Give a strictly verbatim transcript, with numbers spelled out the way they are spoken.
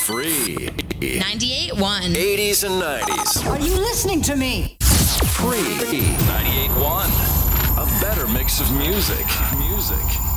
Free. ninety-eight point one. eighties and nineties. Are you listening to me? Free. ninety-eight point one. A better mix of music. Music.